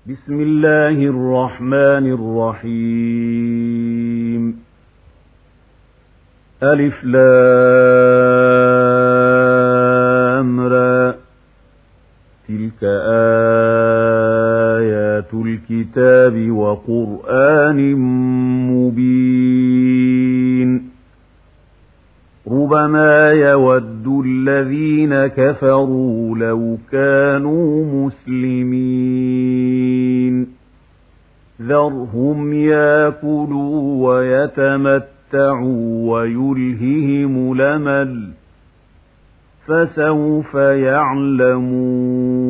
بسم الله الرحمن الرحيم ألف لام را تلك آيات الكتاب وقرآن مبين ربما يود الذين كفروا لو كانوا مسلمين ذرهم ياكلوا ويتمتعوا ويلههم الأمل فسوف يعلمون